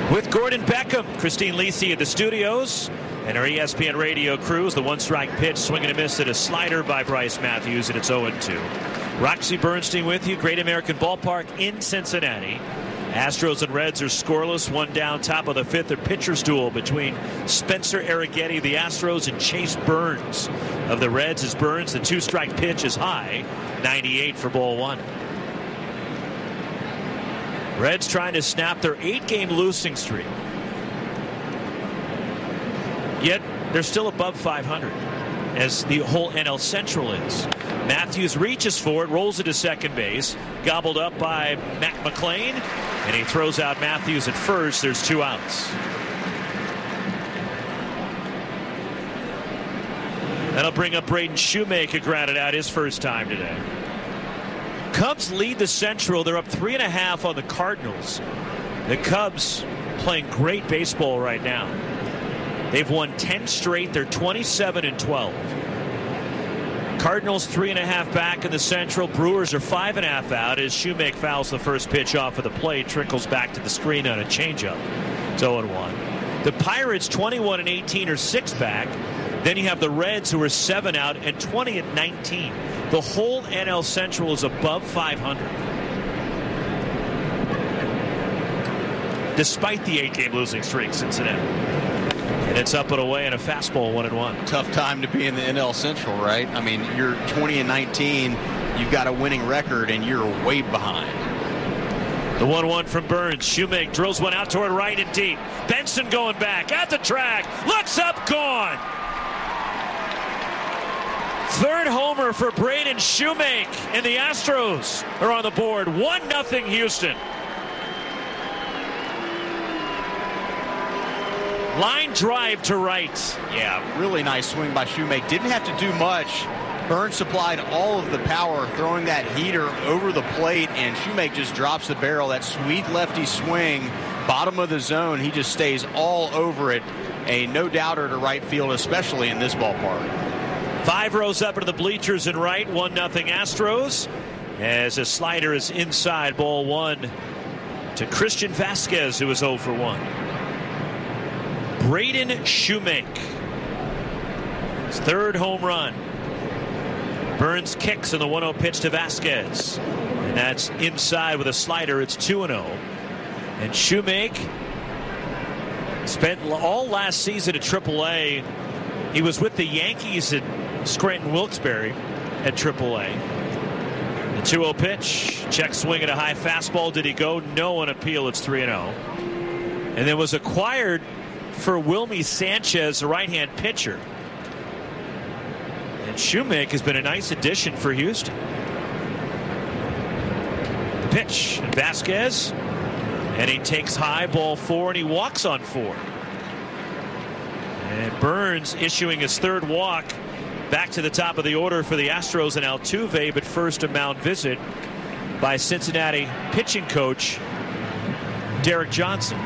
With Gordon Beckham, Christine Lisi at the studios, and our ESPN radio crews. The one-strike pitch, swing and a miss at a slider by Bryce Matthews, and it's 0-2. Roxy Bernstein with you, Great American Ballpark in Cincinnati. Astros and Reds are scoreless. One down, top of the fifth. A pitcher's duel between Spencer Arrighetti of the Astros and Chase Burns of the Reds. As Burns, the two-strike pitch is high, 98 for ball one. Reds trying to snap their 8-game losing streak. Yet they're still above 500, as the whole NL Central is. Matthews reaches for it, rolls it to second base, gobbled up by Matt McLean, and he throws out Matthews at first. There's 2 outs. That'll bring up Braden Shoemaker, grounded out his first time today. Cubs lead the Central. They're up 3.5 on the Cardinals. The Cubs playing great baseball right now. They've won 10 straight. They're 27-12. Cardinals 3.5 back in the Central. Brewers are 5.5 out as Shoemaker fouls the first pitch off of the plate. Trickles back to the screen on a changeup. It's 0-1. The Pirates 21-18 are 6 back. Then you have the Reds, who are 7 out and 20-19. The whole NL Central is above 500. Despite the 8-game losing streak, Cincinnati. And it's up and away and a fastball, 1-1. Tough time to be in the NL Central, right? I mean, you're 20-19, you've got a winning record, and you're way behind. The 1-1 from Burns. Shoemaker drills one out toward right and deep. Benson going back at the track. Looks up, gone. Third homer for Braden Shoemaker, and the Astros are on the board. 1-0 Houston. Line drive to right. Yeah, really nice swing by Shoemaker. Didn't have to do much. Burns supplied all of the power, throwing that heater over the plate, and Shoemaker just drops the barrel. That sweet lefty swing, bottom of the zone. He just stays all over it. A no-doubter to right field, especially in this ballpark. 5 rows up into the bleachers and right. 1-0 Astros. As a slider is inside, ball 1 to Christian Vasquez, who is 0 for 1. Braden Shoemaker. His third home run. Burns kicks in the 1-0 pitch to Vasquez. And that's inside with a slider. It's 2-0. And Shoemaker spent all last season at AAA. He was with the Yankees at Scranton Wilkes-Barre at AAA. The 2-0 pitch. Check swing at a high fastball. Did he go? No on appeal. It's 3-0. And then was acquired for Wilmy Sanchez, a right-hand pitcher. And Shoemaker has been a nice addition for Houston. The pitch. And Vasquez. And he takes high, ball 4, and he walks on 4. And Burns issuing his third walk. Back to the top of the order for the Astros and Altuve, but first a mound visit by Cincinnati pitching coach Derek Johnson.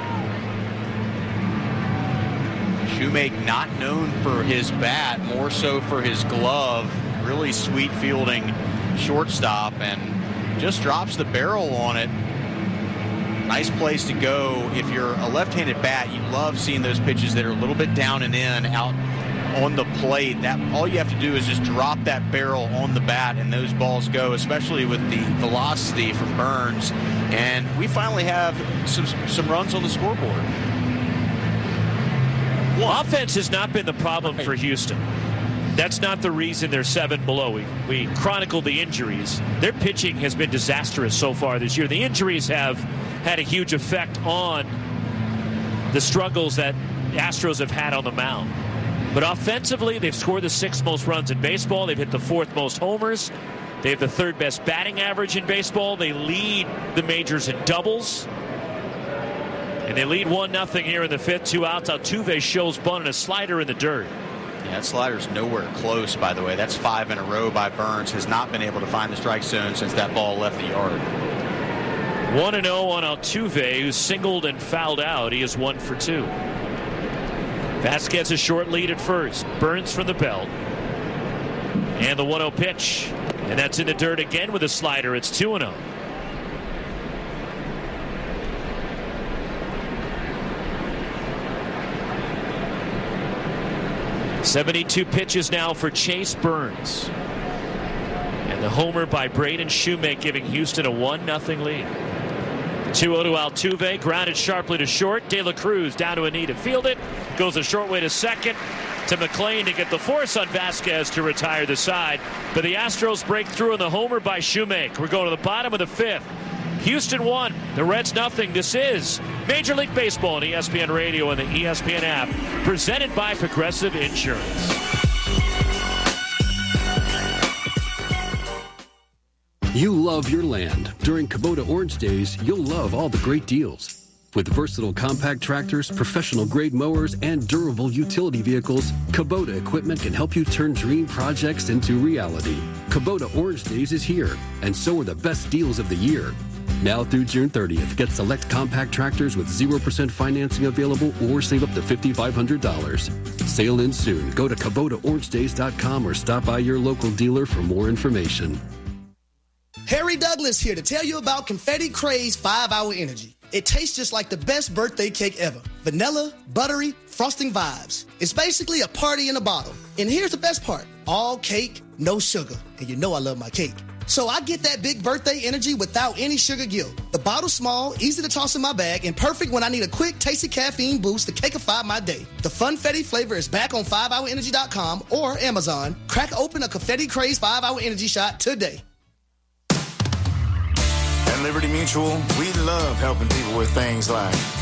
Shoemaker not known for his bat, more so for his glove. Really sweet fielding shortstop, and just drops the barrel on it. Nice place to go. If you're a left-handed bat, you love seeing those pitches that are a little bit down and in, out on the plate. That all you have to do is just drop that barrel on the bat, and those balls go, especially with the velocity from Burns. And we finally have some runs on the scoreboard. Well, offense has not been the problem for Houston. That's not the reason they're 7 below. We chronicled the injuries. Their pitching has been disastrous so far this year. The injuries have had a huge effect on the struggles that the Astros have had on the mound. But offensively, they've scored the 6th most runs in baseball. They've hit the 4th most homers. They have the 3rd best batting average in baseball. They lead the majors in doubles. And they lead 1-0 here in the 5th. 2 outs. Altuve shows bunt and a slider in the dirt. Yeah, that slider's nowhere close, by the way. That's 5 in a row by Burns. Has not been able to find the strike zone since that ball left the yard. 1-0 on Altuve, who singled and fouled out. He is 1 for 2. Vasquez a short lead at first. Burns from the belt. And the 1-0 pitch. And that's in the dirt again with a slider. It's 2-0. 72 pitches now for Chase Burns. And the homer by Braden Shoemake giving Houston a 1-0 lead. 2-0 to Altuve, grounded sharply to short. De La Cruz down to a knee to field it. Goes a short way to second. To McLean to get the force on Vasquez to retire the side. But the Astros break through on the homer by Shoemake. We're going to the bottom of the 5th. Houston 1, the Reds nothing. This is Major League Baseball on ESPN Radio and the ESPN app. Presented by Progressive Insurance. You love your land. During Kubota Orange Days, you'll love all the great deals. With versatile compact tractors, professional-grade mowers, and durable utility vehicles, Kubota equipment can help you turn dream projects into reality. Kubota Orange Days is here, and so are the best deals of the year. Now through June 30th, get select compact tractors with 0% financing available or save up to $5,500. Sale ends soon. Go to KubotaOrangeDays.com or stop by your local dealer for more information. Harry Douglas here to tell you about Confetti Craze 5-Hour Energy. It tastes just like the best birthday cake ever. Vanilla, buttery, frosting vibes. It's basically a party in a bottle. And here's the best part. All cake, no sugar. And you know I love my cake. So I get that big birthday energy without any sugar guilt. The bottle's small, easy to toss in my bag, and perfect when I need a quick, tasty caffeine boost to cakeify my day. The Funfetti flavor is back on 5hourenergy.com or Amazon. Crack open a Confetti Craze 5-Hour Energy shot today. At Liberty Mutual, we love helping people with things like